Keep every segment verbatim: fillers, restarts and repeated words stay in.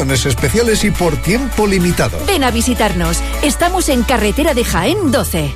Especiales y por tiempo limitado. Ven a visitarnos. Estamos en Carretera de Jaén doce.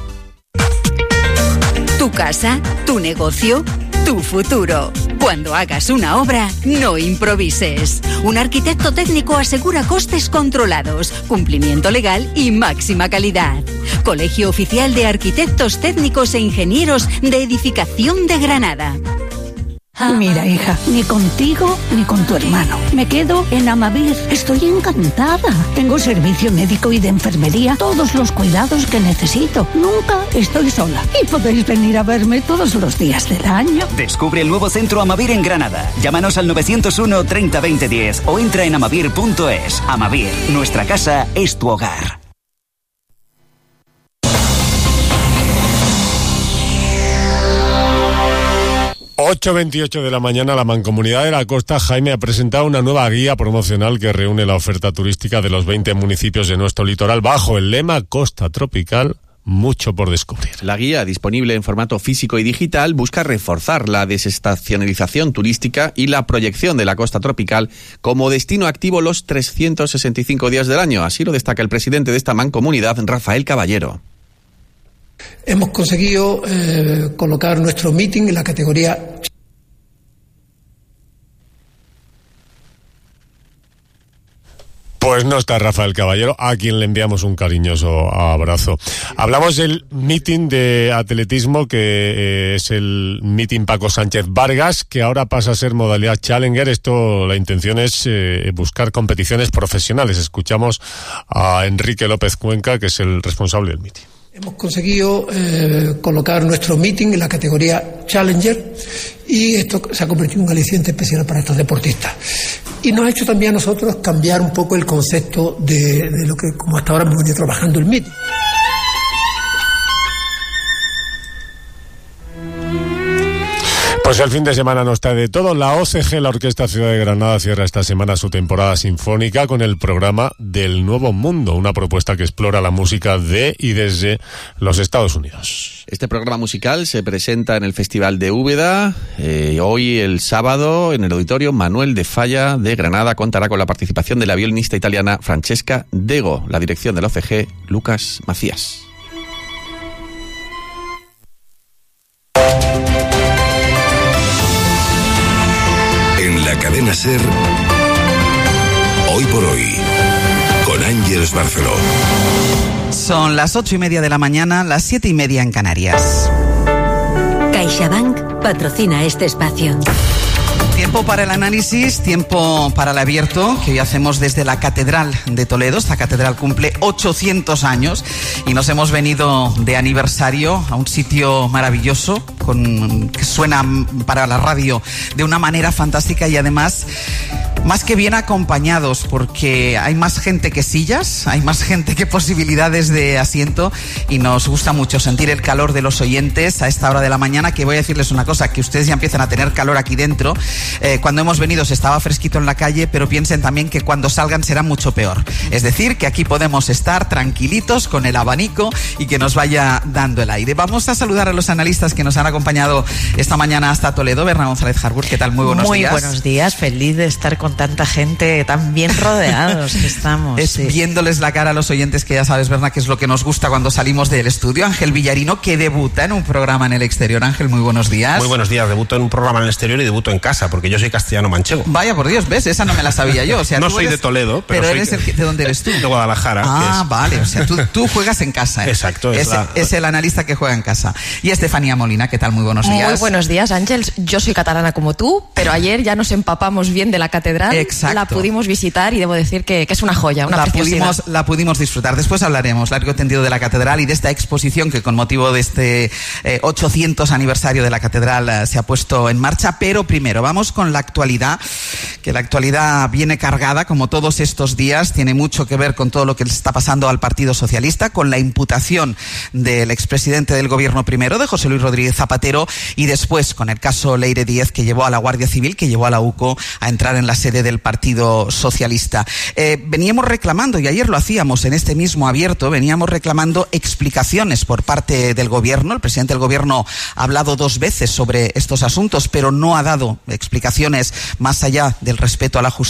Tu casa, tu negocio, tu futuro. Cuando hagas una obra, no improvises. Un arquitecto técnico asegura costes controlados, cumplimiento legal y máxima calidad. Colegio Oficial de Arquitectos Técnicos e Ingenieros de Edificación de Granada. Mira, hija, ni contigo ni con tu hermano. Me quedo en Amavir. Estoy encantada. Tengo servicio médico y de enfermería, todos los cuidados que necesito. Nunca estoy sola. Y podéis venir a verme todos los días del año. Descubre el nuevo centro Amavir en Granada. Llámanos al novecientos uno treinta veinte diez o entra en amavir punto es. Amavir, nuestra casa es tu hogar. ocho veintiocho de la mañana, la Mancomunidad de la Costa, Jaime, ha presentado una nueva guía promocional que reúne la oferta turística de los veinte municipios de nuestro litoral bajo el lema Costa Tropical, mucho por descubrir. La guía, disponible en formato físico y digital, busca reforzar la desestacionalización turística y la proyección de la costa tropical como destino activo los trescientos sesenta y cinco días del año. Así lo destaca el presidente de esta mancomunidad, Rafael Caballero. Hemos conseguido eh, colocar nuestro meeting en la categoría... Pues no está Rafael Caballero, a quien le enviamos un cariñoso abrazo. Hablamos del meeting de atletismo, que eh, es el meeting Paco Sánchez Vargas, que ahora pasa a ser modalidad Challenger. Esto, la intención es eh, buscar competiciones profesionales. Escuchamos a Enrique López Cuenca, que es el responsable del meeting. Hemos conseguido eh, colocar nuestro meeting en la categoría Challenger y esto se ha convertido en un aliciente especial para estos deportistas. Y nos ha hecho también a nosotros cambiar un poco el concepto de, de lo que como hasta ahora hemos venido trabajando el meeting. Pues el fin de semana nos trae de todo. La O C G, la Orquesta Ciudad de Granada, cierra esta semana su temporada sinfónica con el programa Del Nuevo Mundo, una propuesta que explora la música de y desde los Estados Unidos. Este programa musical se presenta en el Festival de Úbeda. Eh, hoy, el sábado, en el Auditorio Manuel de Falla de Granada, contará con la participación de la violinista italiana Francesca Dego, la dirección del O C G, Lucas Macías. La cadena SER, hoy por hoy, con Ángeles Barceló. Son las ocho y media de la mañana, las siete y media en Canarias. CaixaBank patrocina este espacio. Tiempo para el análisis, tiempo para el abierto, que hoy hacemos desde la Catedral de Toledo. Esta catedral cumple ochocientos años y nos hemos venido de aniversario a un sitio maravilloso, con, que suena para la radio de una manera fantástica y además más que bien acompañados, porque hay más gente que sillas, hay más gente que posibilidades de asiento y nos gusta mucho sentir el calor de los oyentes a esta hora de la mañana, que voy a decirles una cosa, que ustedes ya empiezan a tener calor aquí dentro. Eh, cuando hemos venido se estaba fresquito en la calle, pero piensen también que cuando salgan será mucho peor. Es decir, que aquí podemos estar tranquilitos con el abanico y que nos vaya dando el aire. Vamos a saludar a los analistas que nos han acompañado esta mañana hasta Toledo. Berna González Harburg, ¿qué tal? Muy buenos Muy días. Muy buenos días, feliz de estar con tanta gente, tan bien rodeados que estamos. Es sí. Viéndoles la cara a los oyentes, que ya sabes, Berna, que es lo que nos gusta cuando salimos del estudio. Ángel Villarino, que debuta en un programa en el exterior. Ángel, muy buenos días. Muy buenos días, debuto en un programa en el exterior y debuto en casa, porque yo soy castellano manchego. Vaya, por Dios, ¿ves? Esa no me la sabía yo. O sea, no tú soy eres, de Toledo, pero, pero soy eres el que, ¿de dónde eres tú? De Guadalajara. Ah, es... vale, o sea, tú, tú juegas en casa, ¿eh? Exacto. Es, es, la... es el analista que juega en casa. Y Estefanía Molina, ¿qué tal? Muy buenos días. Muy buenos días, Ángels. Yo soy catalana como tú, pero ayer ya nos empapamos bien de la catedral. Exacto. La pudimos visitar y debo decir que, que es una joya, una la preciosidad. pudimos, la pudimos disfrutar. Después hablaremos largo y tendido de la catedral y de esta exposición que con motivo de este eh, ochocientos aniversario de la catedral eh, se ha puesto en marcha. Pero primero vamos con la actualidad, que la actualidad viene cargada como todos estos días. Tiene mucho que ver con todo lo que le está pasando al Partido Socialista, con la imputación del expresidente del gobierno primero, de José Luis Rodríguez Zapatero, y después con el caso Leire Díez, que llevó a la Guardia Civil, que llevó a la U C O a entrar en la sede del Partido Socialista. Eh, veníamos reclamando, y ayer lo hacíamos en este mismo abierto, veníamos reclamando explicaciones por parte del gobierno. El presidente del gobierno ha hablado dos veces sobre estos asuntos, pero no ha dado explicaciones más allá del respeto a la justicia